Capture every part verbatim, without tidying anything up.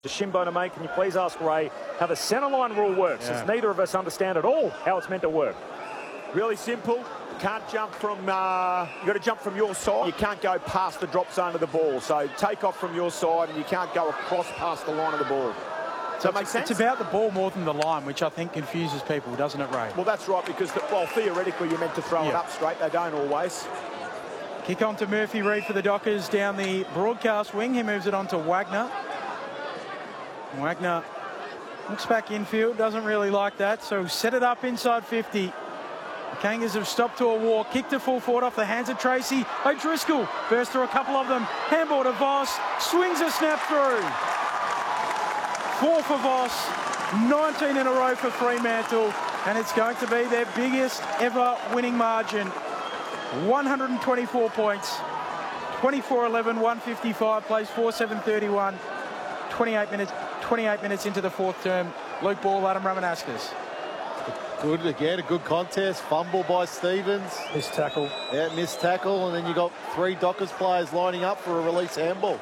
Shimbo to make, can you please ask Ray how the centre line rule works, yeah. as neither of us understand at all how it's meant to work. Really simple. You can't jump from, uh, you've got to jump from your side. You can't go past the drop zone of the ball. So take off from your side and you can't go across past the line of the ball. Does that make sense? It's about the ball more than the line, which I think confuses people, doesn't it, Ray? Well, that's right, because, the, well, theoretically, you're meant to throw yeah. it up straight. They don't always. Kick on to Murphy Reid for the Dockers down the broadcast wing. He moves it on to Wagner. Wagner looks back infield, doesn't really like that, so set it up inside fifty. The Kangas have stopped to a walk, kick to full forward off the hands of Tracy O'Driscoll. Burst through a couple of them, handball to Voss, swings a snap through. Four for Voss, nineteen in a row for Fremantle, and it's going to be their biggest ever winning margin. one hundred twenty-four points, twenty-four eleven, one fifty-five, plays four seven thirty-one, twenty-eight minutes. twenty-eight minutes into the fourth term. Luke Ball, Adam Ramanaskas. Good again, a good contest. Fumble by Stevens. Missed tackle. Yeah, missed tackle, and then you got three Dockers players lining up for a release handball.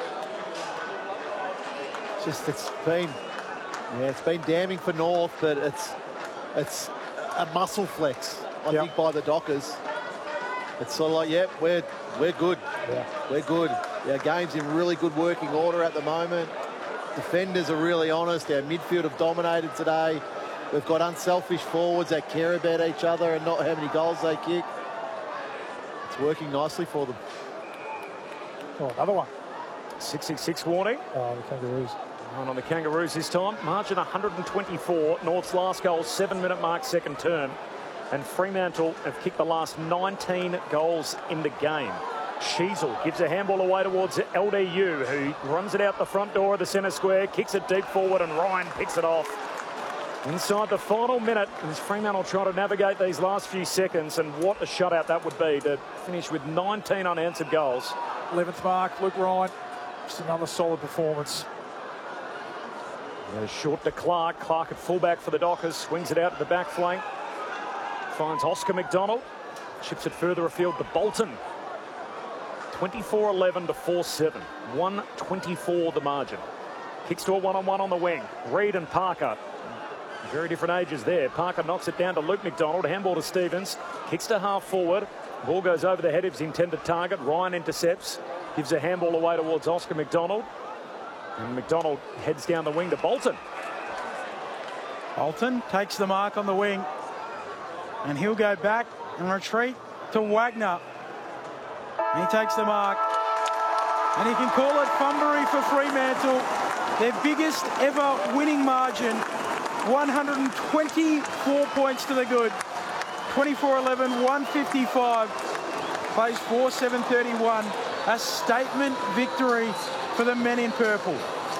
Just it's been, yeah, it's been damning for North, but it's it's a muscle flex, I yep. think, by the Dockers. It's sort of like, yeah, we're we're good. Yeah. We're good. Our game's in really good working order at the moment. Defenders are really honest. Our midfield have dominated today. We've got unselfish forwards that care about each other and not how many goals they kick. It's working nicely for them. Oh, another one. six six six warning. Oh, the Kangaroos. And on the Kangaroos this time. Margin one hundred twenty-four. North's last goal, seven minute mark, second term. And Fremantle have kicked the last nineteen goals in the game. Sheasel gives a handball away towards L D U, who runs it out the front door of the centre square, kicks it deep forward, and Ryan picks it off. Inside the final minute, as Fremantle try to navigate these last few seconds, and what a shutout that would be to finish with nineteen unanswered goals. eleventh mark, Luke Ryan. Just another solid performance. Yeah, short to Clark. Clark at fullback for the Dockers, swings it out to the back flank. Finds Oscar McDonald. Chips it further afield to Bolton. twenty-four eleven to four seven. one twenty-four the margin. Kicks to a one-on-one on the wing. Reid and Parker. Very different ages there. Parker knocks it down to Luke McDonald. Handball to Stevens. Kicks to half forward. Ball goes over the head of his intended target. Ryan intercepts. Gives a handball away towards Oscar McDonald. And McDonald heads down the wing to Bolton. Bolton takes the mark on the wing. And he'll go back and retreat to Wagner. And he takes the mark. And he can call it Funbury for Fremantle. Their biggest ever winning margin. one hundred twenty-four points to the good. twenty-four eleven, one fifty-five. Plays four seven thirty-one. A statement victory for the men in purple.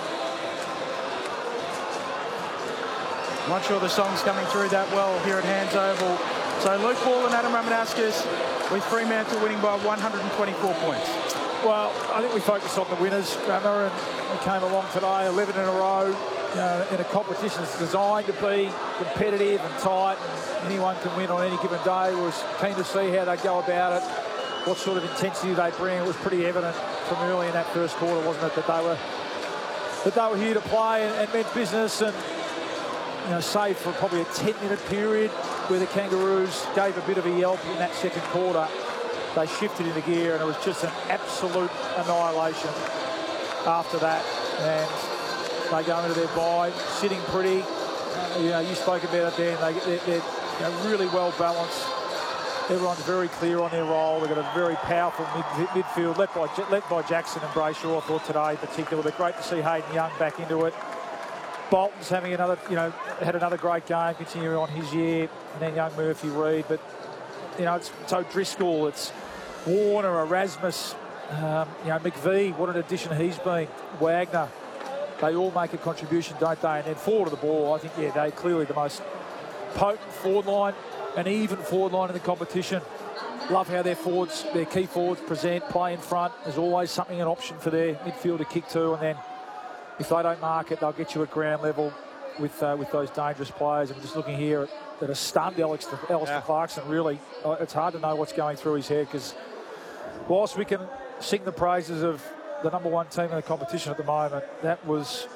I'm not sure the song's coming through that well here at Hands Oval. So Luke Ball and Adam Ramanaskas with Fremantle winning by one hundred twenty-four points. Well, I think we focused on the winners, Rammer, and we came along today, eleven in a row, you know, in a competition that's designed to be competitive and tight, and anyone can win on any given day. We was keen to see how they go about it, what sort of intensity they bring. It was pretty evident from early in that first quarter, wasn't it, that they were that they were here to play and, and meant business, and you know, save for probably a ten minute period where the Kangaroos gave a bit of a yelp in that second quarter. They shifted into gear and it was just an absolute annihilation after that. And they go into their bye, sitting pretty. Uh, you know, you spoke about it there. They, they're, they're you know, really well balanced. Everyone's very clear on their role. They've got a very powerful mid midfield, led by, led by Jackson and Brayshaw, I thought, today in particular. But great to see Hayden Young back into it. Bolton's having another, you know, had another great game, continuing on his year, and then young Murphy Reid. But, you know, it's, it's O'Driscoll, it's Warner, Erasmus, um, you know, McVee, what an addition he's been. Wagner, they all make a contribution, don't they? And then forward of the ball, I think, yeah, they're clearly the most potent forward line, an even forward line in the competition. Love how their forwards, their key forwards present, play in front. There's always something, an option for their midfield to kick to, and then if they don't mark it, they'll get you at ground level with uh, with those dangerous players. I'm just looking here at, that are stunned Alistair, Alistair yeah. Clarkson, really. Uh, it's hard to know what's going through his head, because whilst we can sing the praises of the number one team in the competition at the moment, that was